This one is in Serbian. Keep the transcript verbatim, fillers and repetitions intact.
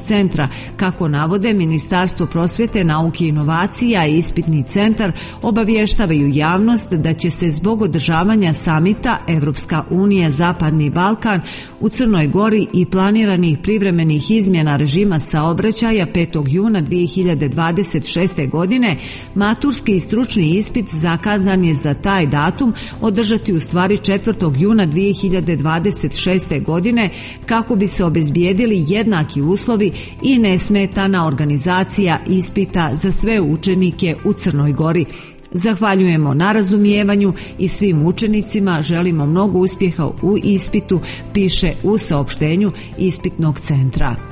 centra. Kako navode Ministarstvo prosvjete, nauke i inovacija i ispitni centar, obavještavaju javnost da će se zbog održavanja samita Evropska unija Zapadni Balkan u Crnoj Gori i planiranih privremenih izmjena režima saobraćaja petog juna dvije hiljade dvadeset šeste. godine maturski i stručni ispit zakazan je za taj datum održati u stvari četvrtog juna dvije hiljade dvadeset šeste. godine kako bi se obezbijedili jednaki uslovi i nesmetana organizacija ispita za sve učenike u Crnoj Gori. Zahvaljujemo na razumijevanju i svim učenicima želimo mnogo uspjeha u ispitu, piše u saopštenju ispitnog centra.